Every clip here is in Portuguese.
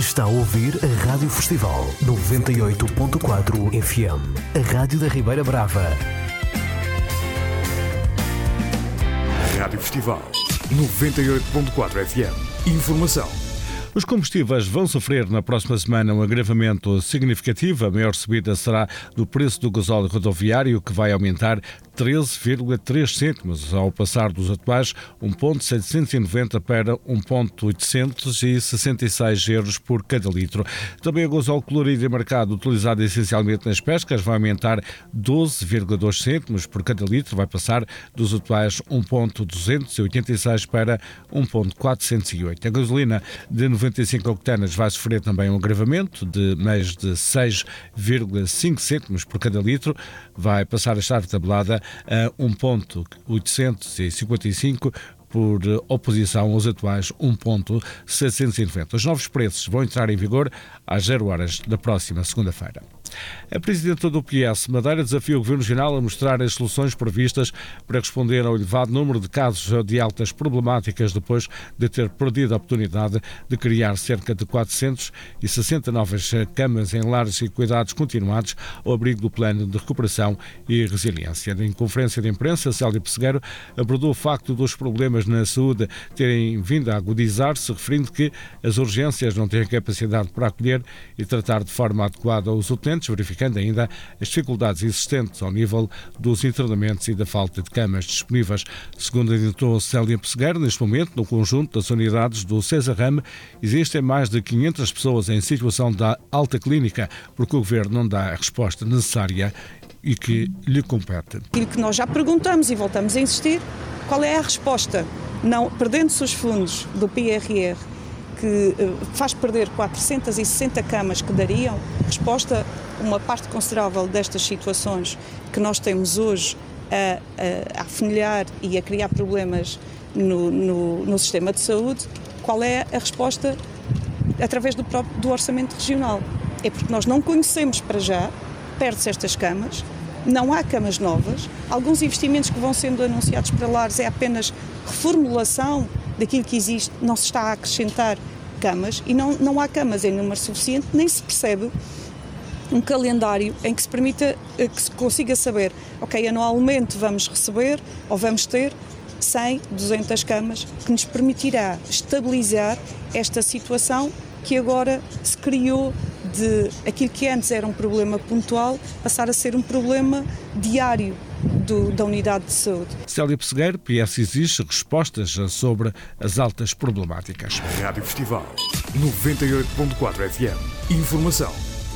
Está a ouvir a Rádio Festival 98.4 FM, a Rádio da Ribeira Brava. Rádio Festival 98.4 FM. Informação. Os combustíveis vão sofrer na próxima semana um agravamento significativo. A maior subida será do preço do gasóleo rodoviário, que vai aumentar 13,3 cêntimos, ao passar dos atuais 1,790 para 1,866 euros por cada litro. Também o gasóleo colorido e marcado, utilizado essencialmente nas pescas, vai aumentar 12,2 cêntimos por cada litro, vai passar dos atuais 1,286 para 1,408. A gasolina de 95 octanas vai sofrer também um agravamento de mais de 6,5 cêntimos por cada litro, vai passar a estar tabelada a 1,855 por oposição aos atuais 1,790. Os novos preços vão entrar em vigor às 0 horas da próxima segunda-feira. A Presidenta do PS Madeira desafia o Governo Regional a mostrar as soluções previstas para responder ao elevado número de casos de altas problemáticas depois de ter perdido a oportunidade de criar cerca de 460 novas camas em lares e cuidados continuados ao abrigo do Plano de Recuperação e Resiliência. Em conferência de imprensa, Célia Pessegueiro abordou o facto dos problemas na saúde terem vindo a agudizar-se, referindo que as urgências não têm capacidade para acolher e tratar de forma adequada os utentes, verificando ainda as dificuldades existentes ao nível dos internamentos e da falta de camas disponíveis. Segundo adiantou Célia Pessegueiro, neste momento, no conjunto das unidades do Cesarrame, existem mais de 500 pessoas em situação de alta clínica, porque o Governo não dá a resposta necessária e que lhe compete. Aquilo que nós já perguntamos e voltamos a insistir, qual é a resposta? Não, perdendo-se os fundos do PRR, que faz perder 460 camas que dariam resposta a uma parte considerável destas situações que nós temos hoje a afunilhar e a criar problemas no sistema de saúde. Qual é a resposta? Através do orçamento regional. É porque nós não conhecemos para já, perde-se estas camas, não há camas novas, alguns investimentos que vão sendo anunciados para lares é apenas reformulação daquilo que existe, não se está a acrescentar camas e não há camas em número suficiente, nem se percebe um calendário em que se permita, que se consiga saber, ok, anualmente vamos receber ou vamos ter 100, 200 camas, que nos permitirá estabilizar esta situação que agora se criou de aquilo que antes era um problema pontual, passar a ser um problema diário da unidade de saúde. Célia Pessegueiro, PS exige respostas sobre as altas problemáticas. Rádio Festival 98.4 FM. Informação.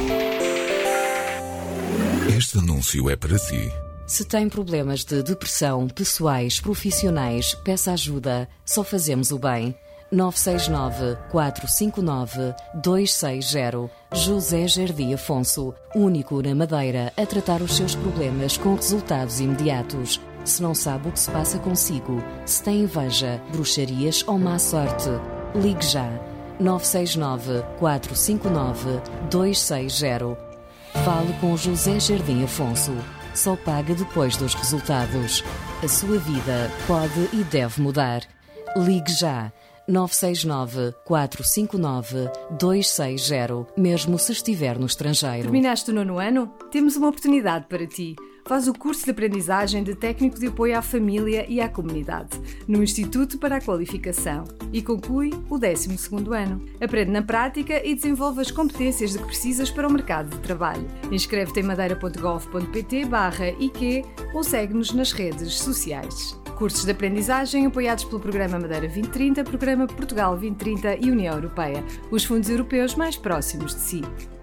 Este anúncio é para si. Se tem problemas de depressão, pessoais, profissionais, peça ajuda. Só fazemos o bem. 969-459-260. José Jardim Afonso, único na Madeira a tratar os seus problemas com resultados imediatos. Se não sabe o que se passa consigo, se tem inveja, bruxarias ou má sorte, ligue já. 969-459-260. Fale com José Jardim Afonso. Só paga depois dos resultados. A sua vida pode e deve mudar. Ligue já. 969-459-260, mesmo se estiver no estrangeiro. Terminaste o 9º ano? Temos uma oportunidade para ti. Faz o curso de aprendizagem de Técnico de Apoio à Família e à Comunidade, no Instituto para a Qualificação, e conclui o 12º ano. Aprende na prática e desenvolve as competências de que precisas para o mercado de trabalho. Inscreve-te em madeira.gov.pt/IQ ou segue-nos nas redes sociais. Cursos de aprendizagem apoiados pelo Programa Madeira 2030, Programa Portugal 2030 e União Europeia, os fundos europeus mais próximos de si.